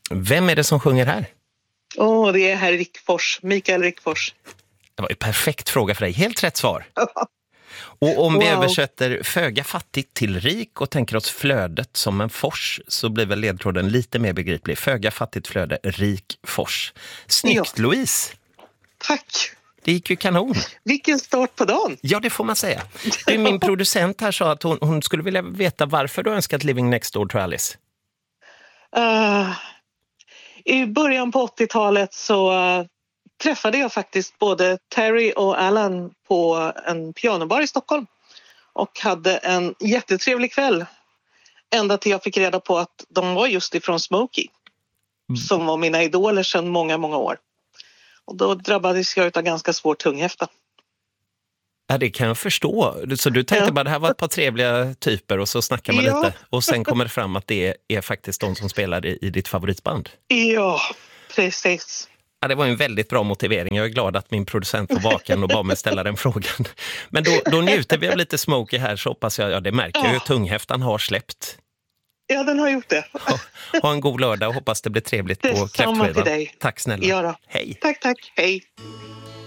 Vem är det som sjunger här? Det är herr Rickfors, Mikael Rickfors. Det var en perfekt fråga för dig. Helt rätt svar. Och om vi översätter föga fattigt till rik och tänker oss flödet som en fors, så blir väl ledtråden lite mer begriplig. Föga fattigt flöde, rik fors. Snyggt, ja. Louise! Tack! Det gick ju kanon. Vilken start på dagen. Ja, det får man säga. Min producent här sa att hon skulle vilja veta varför du önskat Living Next Door to Alice. I början på 80-talet så träffade jag faktiskt både Terry och Alan på en pianobar i Stockholm. Och hade en jättetrevlig kväll. Ända till jag fick reda på att de var just ifrån Smokey. Som var mina idoler sedan många, många år. Och då drabbades jag av ganska svår tunghäfta. Ja, det kan jag förstå. Så du tänkte bara det här var ett par trevliga typer och så snackar man lite. Och sen kommer det fram att det är faktiskt de som spelar i ditt favoritband. Ja, precis. Ja, det var en väldigt bra motivering. Jag är glad att min producent var vaken och bad mig ställa den frågan. Men då njuter vi av lite Smokey här, så hoppas jag, det märker jag ju, tunghäftan har släppt. Ja, den har gjort det. Ha en god lördag och hoppas det blir trevligt på kräftskivan. Detsamma till dig. Tack snälla. Ja då. Hej. Tack, hej.